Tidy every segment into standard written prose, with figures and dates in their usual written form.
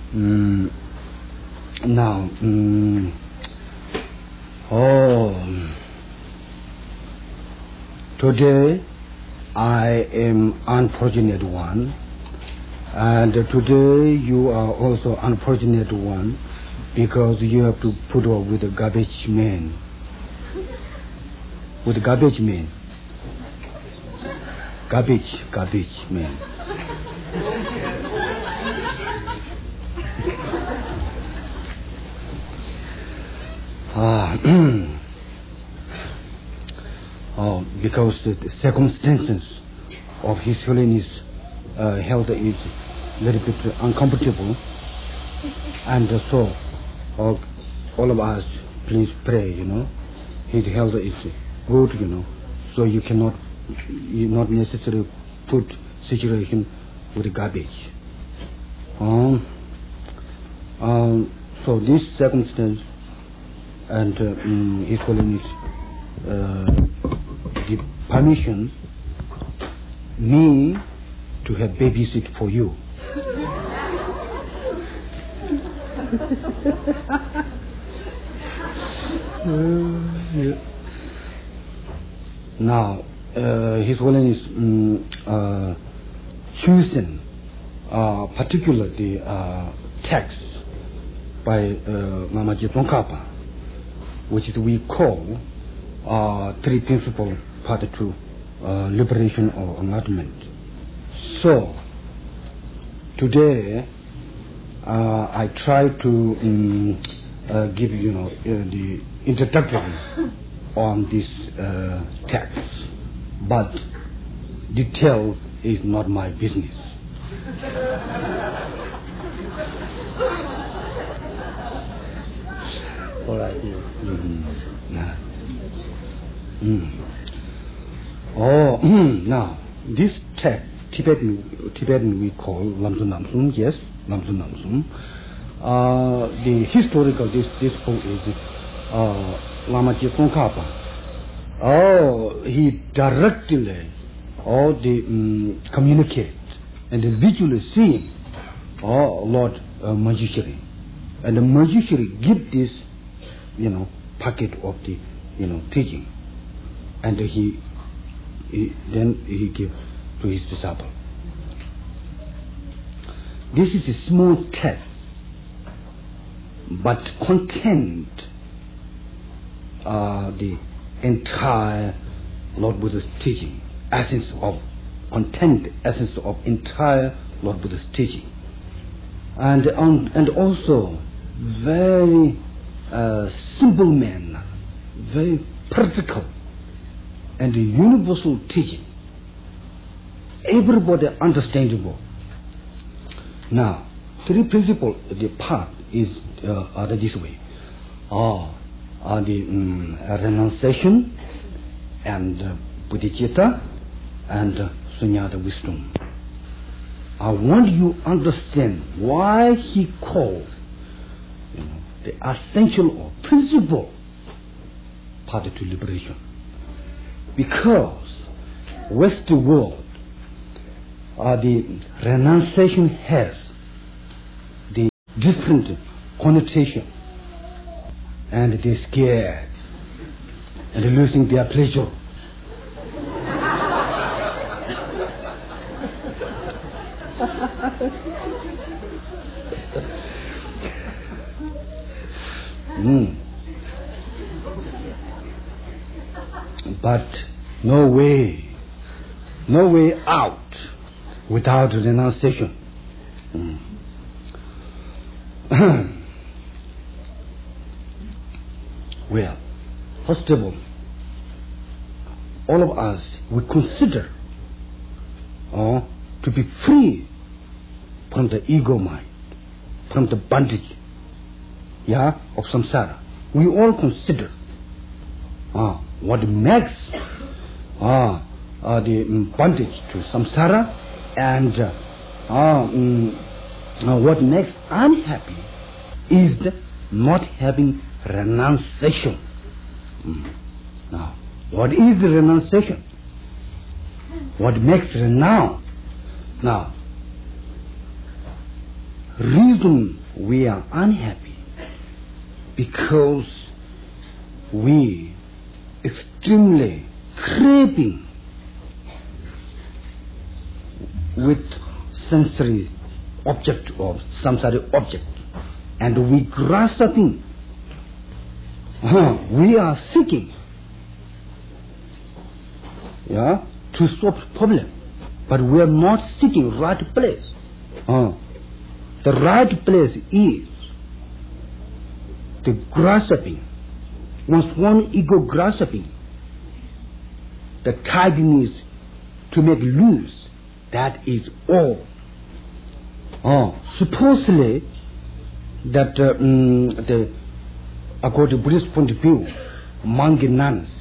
Now, today I am unfortunate one, and today you are also unfortunate one, because you have to put up with a garbage man. With a garbage man. Garbage man. Because the circumstances of His Holiness health is a little bit uncomfortable, and so all of us please pray, His health is good, so you not necessarily put situation with garbage. So this circumstance and His Holiness give permission me to have babysit for you. Now, His Holiness chosen particularly text by Lamaji Tsongkhapa, which is we call Three Principles, Part 2, Liberation or Enlightenment. So, today I try to give the introduction on this text, but detail is not my business. All right. Now this text, Tibetan we call Lamsun Namsun. Yes, Lamsun Namsun. The historical this book is Lamaji Tsongkhapa. He directly communicate and visually see Lord Manjushri, and the Manjushri give this packet of the teaching, and he give to his disciple. This is a small text, but content the entire Lord Buddha's teaching, essence of entire Lord Buddha's teaching, and also very simple manner, very practical and universal teaching, everybody understandable. Now, three principles, the part is this way. The renunciation and bodhicitta and sunyata wisdom. I want you to understand why he called the essential or principal path to liberation. Because Western world, the renunciation has the different connotation, and they're scared and losing their pleasure. But no way out without renunciation. Well, first of all of us, we consider to be free from the ego mind, from the bondage of samsara. We all consider what makes the bondage to samsara, and what makes unhappy is the not having renunciation. Now, what is the renunciation? What makes renounce? Now, reason we are unhappy because we extremely craving with sensory object or samsaric object, and we grasping. We are seeking, to solve problem, but we are not seeking right place. The right place is the grasping. Once one ego grasping, the tidiness to make loose. That is all. Supposedly that according to Buddhist point of view, monk and nuns,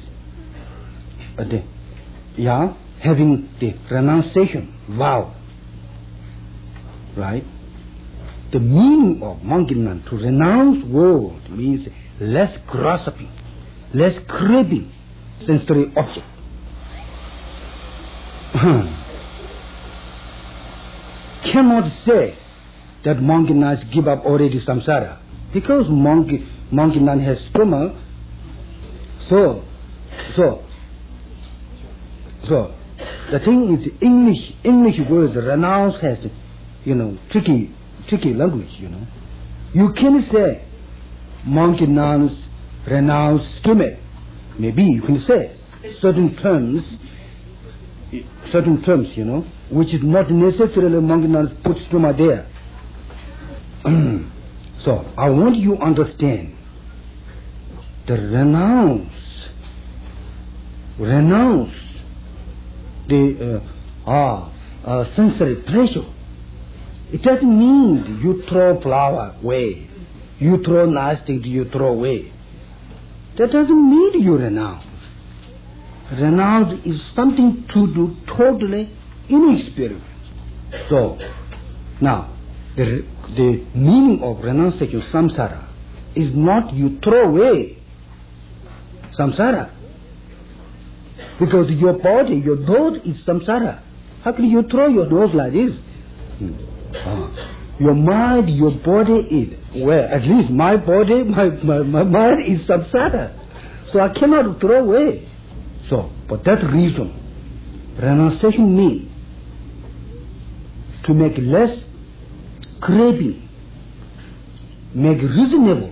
having the renunciation vow, right? The meaning of monk and nun to renounce world means less grasping, less craving sensory object. Cannot say that monk and nuns give up already samsara, because monk and nun has stomach. So the thing is, English words renounce has, tricky language. You can say monk and nuns renounce stomach. Maybe you can say certain terms, which is not necessarily monk and nuns put stomach there. So I want you to understand the renounce the sensory pleasure. It doesn't mean you throw flower away, you throw nice things, you throw away. That doesn't mean you renounce. Renounce is something to do totally inexperienced. So now the meaning of renunciation samsara is not you throw away samsara, because your body, your nose is samsara. How can you throw your nose like this? Your mind, your body is, well, at least my body, my mind is samsara, so I cannot throw away. So for that reason, renunciation means to make less craving, make reasonable,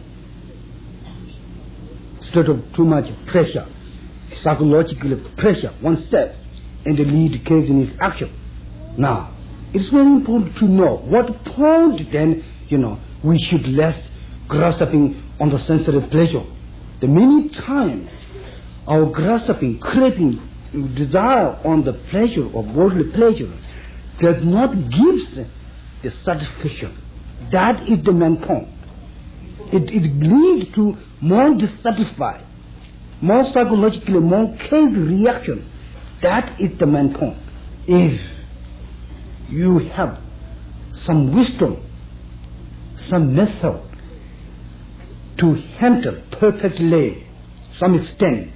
instead of too much pressure, psychological pressure oneself, and the lead case in his action. Now, it's very important to know what point then, we should less grasping on the sensory pleasure. The many times our grasping, craving, desire on the pleasure of worldly pleasure does not give the satisfaction. That is the main point. It leads to more dissatisfied, more psychologically, more case reaction. That is the main point. If you have some wisdom, some method to handle perfectly some extent,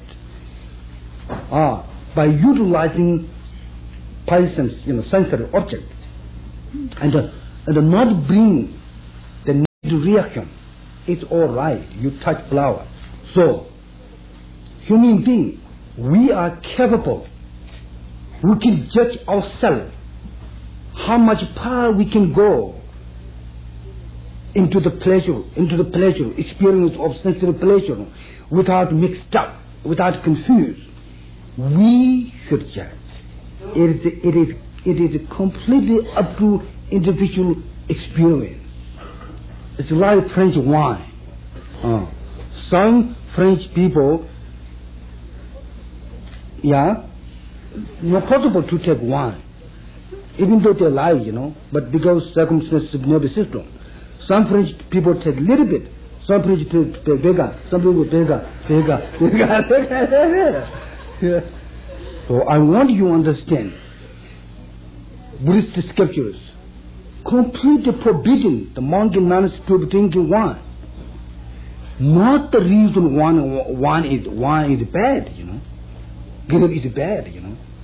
by utilizing patience, sensory object, and not bring the need reaction, it's all right. You touch flower. So, human being, we are capable. We can judge ourselves how much power we can go into the pleasure, experience of sensory pleasure, without mixed up, without confused. We should judge. It is completely up to individual experience. It's like French wine. Some French people, not possible to take wine, even though they lie, but because circumstances of nervous system. Some French people take little bit, some French people take bigger, some people bigger. So I want you to understand, Buddhist scriptures completely forbidding the monk and nuns to drink wine. Not the reason wine is bad, Grape is bad,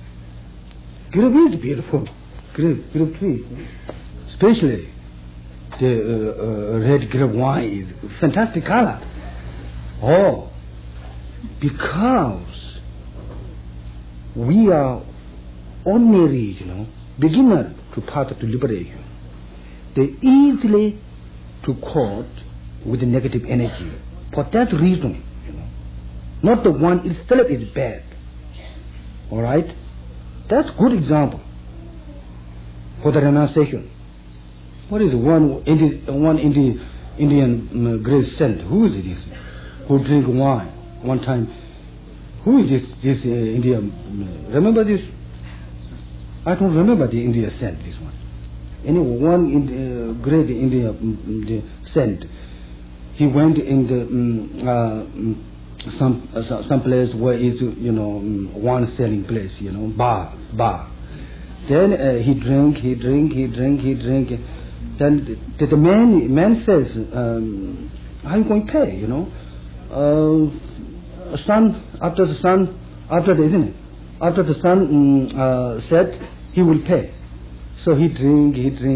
Grape is beautiful. Grape tree. Especially the red grape wine is fantastic color. Oh, because we are ordinary, beginner to path to liberation. They easily to caught with the negative energy. For that reason, not the one itself is bad. All right, that's good example for the renunciation. What is one Indian great saint? Who is this? Who drink wine one time? Who is this Indian? Remember this? I don't remember the Indian saint. This one. Anyway, one great Indian saint. He went in the some place where is wine selling place, bar. Then he drink. Then the man says, "How are you going to pay? After the sun set, he will pay." So he drink.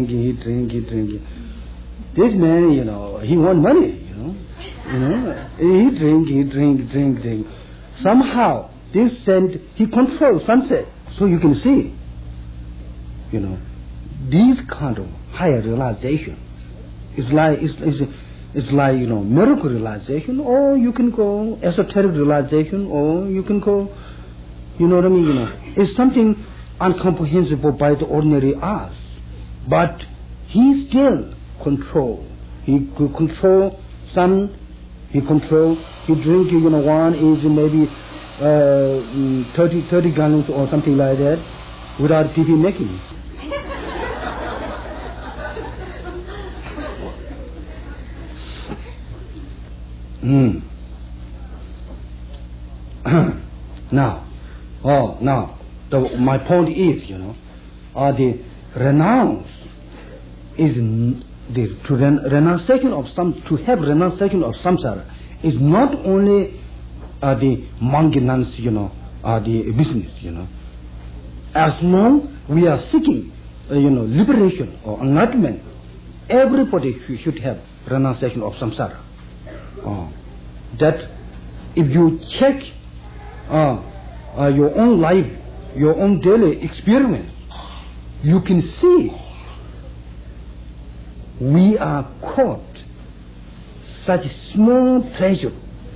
This man, he want money. He drink. Somehow this saint he controls sunset, so you can see. These kind of higher realization is like miracle realization, or you can go esoteric realization, or you can go, what I mean. It's something incomprehensible by the ordinary eyes, but he still control. He could control sun. He drink, one is maybe 30 gallons or something like that without people making. Now, my point is, the renounce is to have renunciation of samsara is not only the maintenance, the business, As long we are seeking, liberation or enlightenment, everybody should have renunciation of samsara. That if you check your own life, your own daily experience, you can see we are caught such small pleasure.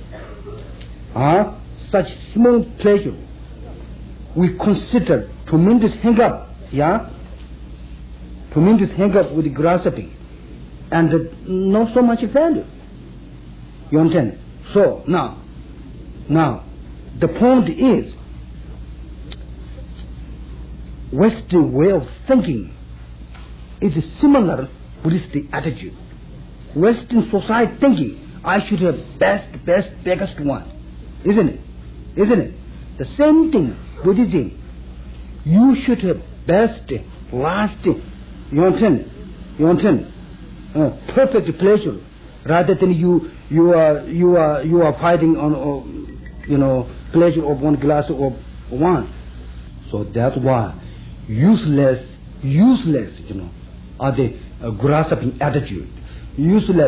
Such small pleasure we consider tremendous hang-up, tremendous hang-up with grasping, and not so much value. You understand? So now the point is, Western way of thinking is a similar Buddhistic attitude. Western society thinking, I should have biggest one. Isn't it? The same thing, Buddhism. You should have best, last, you understand? Perfect pleasure, rather than you are fighting on, pleasure of one glass of wine. So that's why useless, are the grasping attitude. Useless